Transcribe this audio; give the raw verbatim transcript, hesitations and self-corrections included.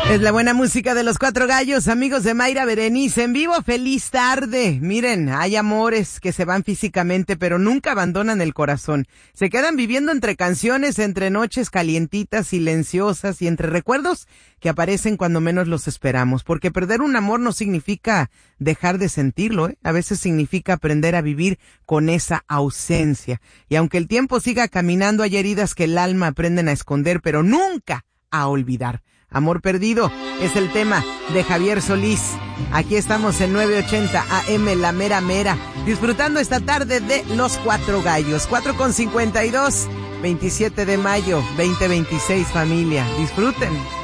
Es la buena música de los Cuatro Gallos, amigos de Mayra Berenice en vivo. Feliz tarde. Miren, hay amores que se van físicamente, pero nunca abandonan el corazón. Se quedan viviendo entre canciones, entre noches calientitas, silenciosas y entre recuerdos que aparecen cuando menos los esperamos. Porque perder un amor no significa dejar de sentirlo, ¿eh? A veces significa aprender a vivir con esa ausencia. Y aunque el tiempo siga caminando, hay heridas que el alma aprenden a esconder, pero nunca a olvidar. Amor perdido es el tema de Javier Solís. Aquí estamos en nueve ochenta A M, La Mera Mera, disfrutando esta tarde de Los Cuatro Gallos. cuatro con cincuenta y dos, veintisiete de mayo, veinte veintiséis, familia. Disfruten.